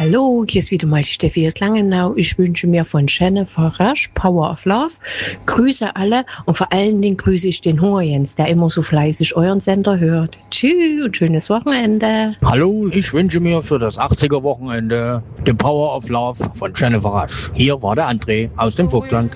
Hallo, hier ist wieder mal die Steffi aus Langenau. Ich wünsche mir von Jennifer Rasch Power of Love. Grüße alle und vor allen Dingen grüße ich den Hunger Jens, der immer so fleißig euren Sender hört. Tschüss und schönes Wochenende. Hallo, ich wünsche mir für das 80er Wochenende den Power of Love von Jennifer Rasch. Hier war der André aus dem Vogtland.